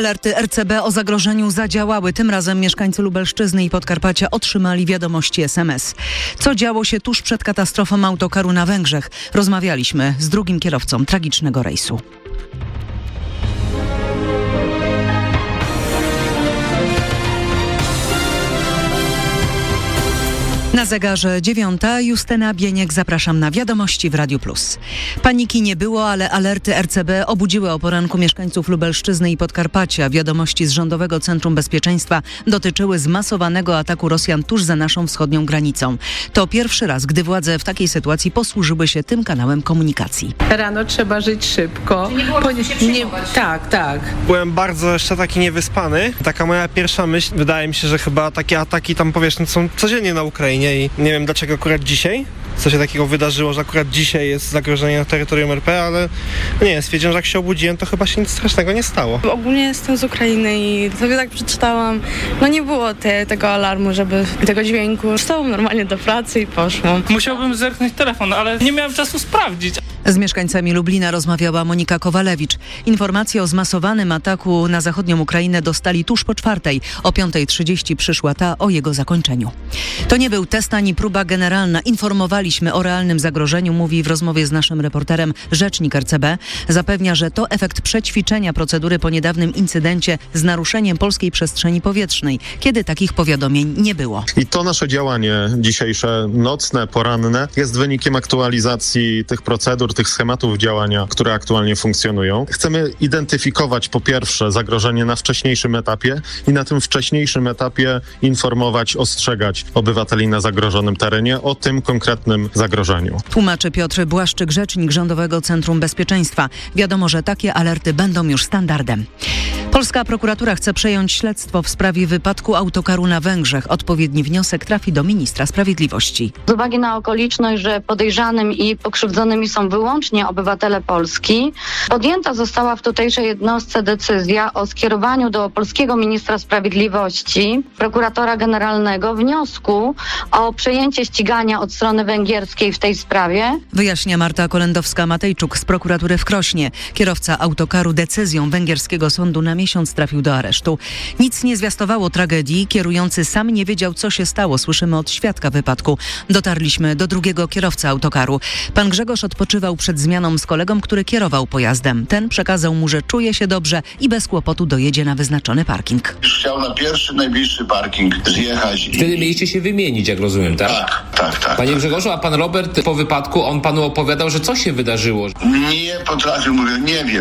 Alerty RCB o zagrożeniu zadziałały. Tym razem mieszkańcy Lubelszczyzny i Podkarpacia otrzymali wiadomości SMS. Co działo się tuż przed katastrofą autokaru na Węgrzech? Rozmawialiśmy z drugim kierowcą tragicznego rejsu. Na zegarze 9. Justyna Bieniek, zapraszam na wiadomości w Radiu Plus. Paniki nie było, ale alerty RCB obudziły o poranku mieszkańców Lubelszczyzny i Podkarpacia. Wiadomości z Rządowego Centrum Bezpieczeństwa dotyczyły zmasowanego ataku Rosjan tuż za naszą wschodnią granicą. To pierwszy raz, gdy władze w takiej sytuacji posłużyły się tym kanałem komunikacji. Rano trzeba żyć szybko. Nie było czasu się przyjmować. Tak. Byłem bardzo jeszcze taki niewyspany. Taka moja pierwsza myśl, wydaje mi się, że chyba takie ataki tam powierzchni są codziennie na Ukrainie i nie wiem dlaczego akurat dzisiaj, co się takiego wydarzyło, że akurat dzisiaj jest zagrożenie na terytorium RP, ale nie, stwierdziłem, że jak się obudziłem, to chyba się nic strasznego nie stało. Ogólnie jestem z Ukrainy i sobie tak przeczytałam, nie było tego alarmu, żeby tego dźwięku. Wstałam normalnie do pracy i poszłam. Musiałbym zerknąć telefon, ale nie miałem czasu sprawdzić. Z mieszkańcami Lublina rozmawiała Monika Kowalewicz. Informacje o zmasowanym ataku na zachodnią Ukrainę dostali tuż po 4:00. O 5:30 przyszła ta o jego zakończeniu. To nie był test ani próba generalna. Informowaliśmy o realnym zagrożeniu, mówi w rozmowie z naszym reporterem rzecznik RCB. Zapewnia, że to efekt przećwiczenia procedury po niedawnym incydencie z naruszeniem polskiej przestrzeni powietrznej, kiedy takich powiadomień nie było. I to nasze działanie dzisiejsze, nocne, poranne, jest wynikiem aktualizacji tych procedur, tych schematów działania, które aktualnie funkcjonują. Chcemy identyfikować po pierwsze zagrożenie na wcześniejszym etapie i na tym wcześniejszym etapie informować, ostrzegać obywateli na zagrożonym terenie o tym konkretnym zagrożeniu. Tłumaczy Piotr Błaszczyk, rzecznik Rządowego Centrum Bezpieczeństwa. Wiadomo, że takie alerty będą już standardem. Polska prokuratura chce przejąć śledztwo w sprawie wypadku autokaru na Węgrzech. Odpowiedni wniosek trafi do ministra sprawiedliwości. Z uwagi na okoliczność, że podejrzanym i pokrzywdzonymi są wyłącznie obywatele Polski, podjęta została w tutejszej jednostce decyzja o skierowaniu do polskiego ministra sprawiedliwości, prokuratora generalnego wniosku o przejęcie ścigania od strony węgierskiej w tej sprawie. Wyjaśnia Marta Kolendowska-Matejczuk z prokuratury w Krośnie. Kierowca autokaru decyzją węgierskiego sądu na miesiąc trafił do aresztu. Nic nie zwiastowało tragedii. Kierujący sam nie wiedział, co się stało. Słyszymy od świadka wypadku. Dotarliśmy do drugiego kierowcy autokaru. Pan Grzegorz odpoczywał przed zmianą z kolegą, który kierował pojazdem. Ten przekazał mu, że czuje się dobrze i bez kłopotu dojedzie na wyznaczony parking. Chciał na pierwszy, najbliższy parking zjechać. Wtedy mieliście się wymienić, jak rozumiem, tak? Tak. Panie Grzegorzu, a pan Robert po wypadku, on panu opowiadał, że co się wydarzyło? Nie potrafił, mówię,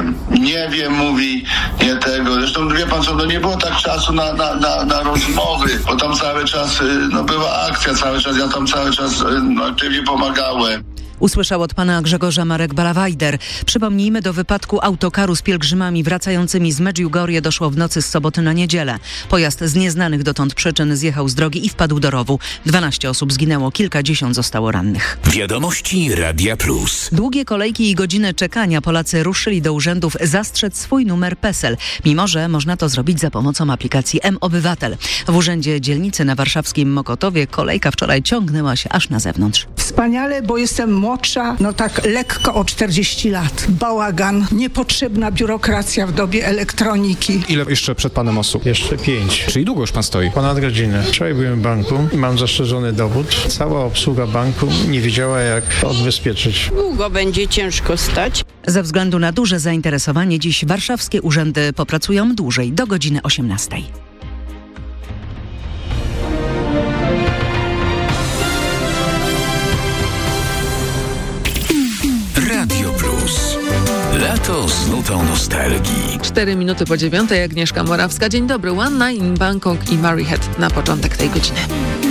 nie wiem, mówi, nie tego. Zresztą wie pan co, nie było tak czasu na rozmowy, bo tam cały czas, była akcja cały czas, ja tam cały czas aktywnie pomagałem. Usłyszał od pana Grzegorza Marek Balawajder. Przypomnijmy, do wypadku autokaru z pielgrzymami wracającymi z Medjugorje doszło w nocy z soboty na niedzielę. Pojazd z nieznanych dotąd przyczyn zjechał z drogi i wpadł do rowu. 12 osób zginęło, kilkadziesiąt zostało rannych. Wiadomości Radia Plus. Długie kolejki i godziny czekania. Polacy ruszyli do urzędów zastrzec swój numer PESEL, mimo że można to zrobić za pomocą aplikacji M-Obywatel. W urzędzie dzielnicy na warszawskim Mokotowie kolejka wczoraj ciągnęła się aż na zewnątrz. Wspaniale, bo jestem młodsza, tak lekko o 40 lat. Bałagan, niepotrzebna biurokracja w dobie elektroniki. Ile jeszcze przed panem osób? Jeszcze 5. Czyli długo już pan stoi? Ponad godzinę. Wczoraj byłem w banku, mam zastrzeżony dowód. Cała obsługa banku nie wiedziała, jak odbezpieczyć. Długo będzie ciężko stać. Ze względu na duże zainteresowanie dziś warszawskie urzędy popracują dłużej, do godziny 18. Radio Plus. Lato z nutą nostalgii. 4 minuty po 9:00, Agnieszka Morawska. Dzień dobry. One Night in Bangkok i Mary Head na początek tej godziny.